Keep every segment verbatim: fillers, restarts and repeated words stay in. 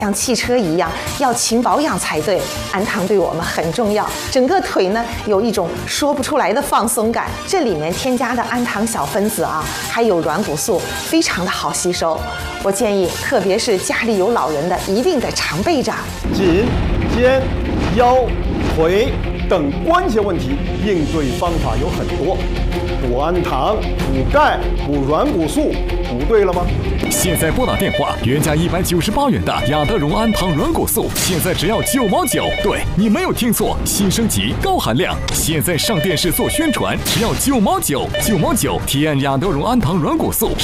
像汽车一样要勤保养才对，氨糖对我们很重要。整个腿呢有一种说不出来的放松感。这里面添加的氨糖小分子啊，还有软骨素，非常的好吸收。我建议，特别是家里有老人的，一定得常备着。 颈、肩、腰、腿等关节问题应对方法有很多，补氨糖、补钙、补软骨素，补对了吗？ 现在拨打电话，原价一百九十八元的雅德荣氨糖软骨素，现在只要九毛九。对，你没有听错，新升级高含量，现在上电视做宣传，只要九毛九，九毛九，体验雅德荣氨糖软骨素。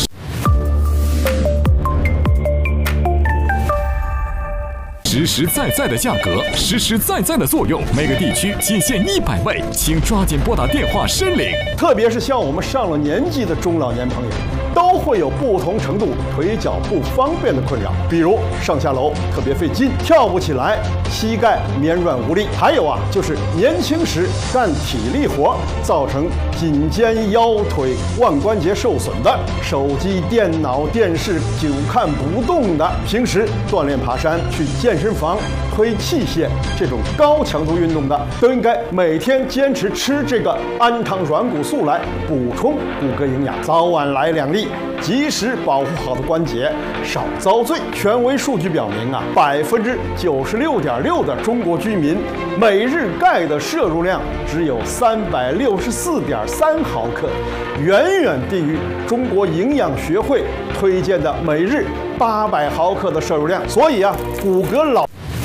实实在在的价格，实实在在的作用，每个地区仅限一百位，请抓紧拨打电话申领。 特别是像我们上了年纪的中老年朋友，都会有不同程度腿脚不方便的困扰，比如上下楼特别费劲，跳不起来，膝盖绵软无力，还有啊，就是年轻时干体力活，造成颈肩腰腿腕关节受损的，手机、电脑、电视久看不动的，平时锻炼爬山、去健身房推器械这种高强度运动的，都应该每天坚持吃这个氨糖软骨素来补充骨骼营养，早晚来两粒，及时保护好的关节，少遭罪。权威数据表明啊，百分之九十六点六的中国居民每日钙的摄入量只有三百六十四点三毫克，远远低于中国营养学会推荐的每日八百毫克的摄入量。所以啊，骨骼老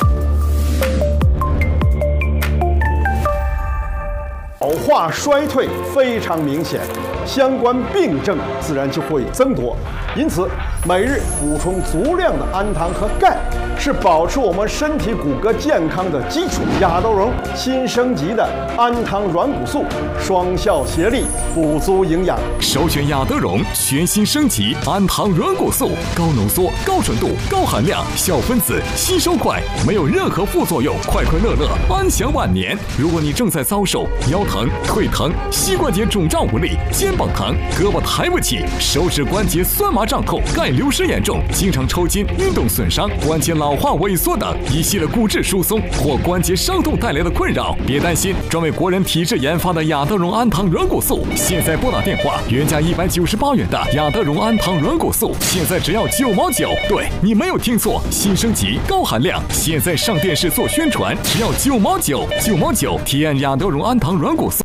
老化衰退非常明显，相关病症自然就会增多。因此，每日补充足量的氨糖和钙，是保持我们身体骨骼健康的基础。雅德荣新升级的氨糖软骨素，双效协力，补足营养。 首选雅德荣全新升级氨糖软骨素，高浓缩、高纯度、高含量，小分子，吸收快，没有任何副作用，快快乐乐，安享晚年。如果你正在遭受腰疼、腿疼、膝关节肿胀无力、肩膀疼、胳膊抬不起、手指关节酸麻胀痛、钙流失严重、经常抽筋、运动损伤、关节老化萎缩等一系列骨质疏松或关节伤痛带来的困扰，别担心，专为国人体质研发的雅德荣氨糖软骨素，现在拨打电话，原价一百九十八元的雅德荣氨糖软骨素，现在只要九毛九。对，你没有听错，新升级高含量，现在上电视做宣传，只要九毛九，九毛九，体验雅德荣氨糖软骨素。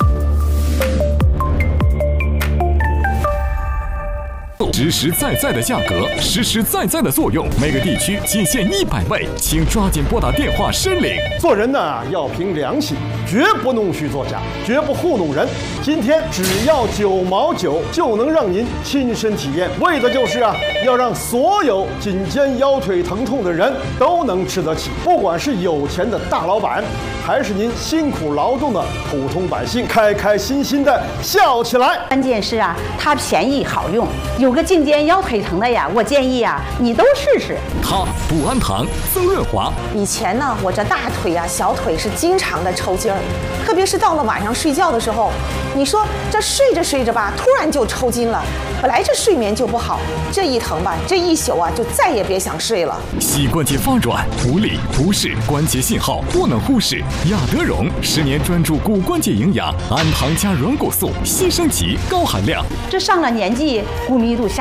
实实在在的价格，实实在在的作用，每个地区仅限一百位，请抓紧拨打电话申领。 做人呢要凭良心，绝不弄虚作假，绝不糊弄人。今天只要九毛九就能让您亲身体验，为的就是啊，要让所有颈肩腰腿疼痛的人都能吃得起。不管是有钱的大老板，还是您辛苦劳动的普通百姓，开开心心的笑起来。 关键是啊，它便宜好用。有个颈肩腰腿疼的呀，我建议啊，你都试试。 它补氨糖、增润滑。 以前呢，我这大腿啊、小腿是经常的抽筋儿，特别是到了晚上睡觉的时候，你说这睡着睡着吧，突然就抽筋了。本来这睡眠就不好，这一疼吧，这一宿啊就再也别想睡了。 膝关节发软、无力、不适，关节信号不能忽视。雅德荣十年专注骨关节营养，氨糖加软骨素，新升级高含量。 这上了年纪，骨密度下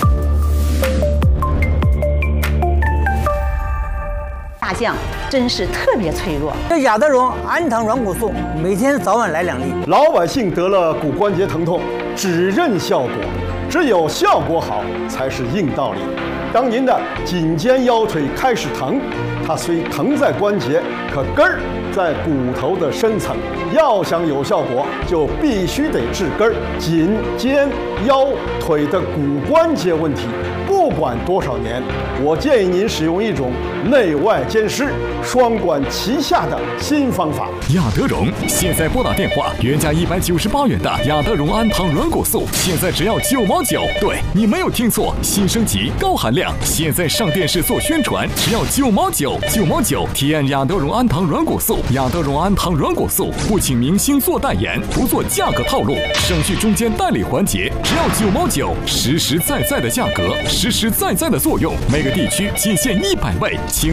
下降，真是特别脆弱。 这雅德荣氨糖软骨素，每天早晚来两粒。 老百姓得了骨关节疼痛，只认效果，只有效果好才是硬道理。当您的颈肩腰腿开始疼，它虽疼在关节，可根儿在骨头的深层。要想有效果，就必须得治根儿。颈、肩、腰、腿的骨关节问题，不管多少年，我建议您使用一种内外兼施、双管齐下的新方法。 雅德荣现在拨打电话，原价一百九十八元的雅德荣氨糖软骨素，现在只要九毛九。对，你没有听错，新升级高含量，现在上电视做宣传，只要九毛九，九毛九，体验雅德荣氨糖软骨素。雅德荣氨糖软骨素不请明星做代言，不做价格套路，省去中间代理环节，只要九毛九，实实在在的价格，实实实在在的作用。每个地区仅限一百位，请